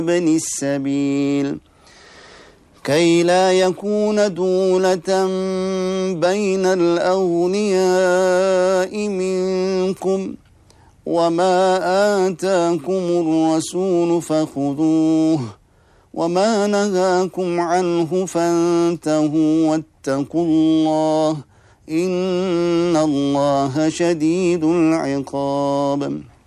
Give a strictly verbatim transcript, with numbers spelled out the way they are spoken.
ابن السبيل كي لا يكون دولة بين الأغنياء منكم وما آتاكم الرسول فخذوه وما نهاكم عنه فانتهوا واتقوا الله إن الله شديد العقاب.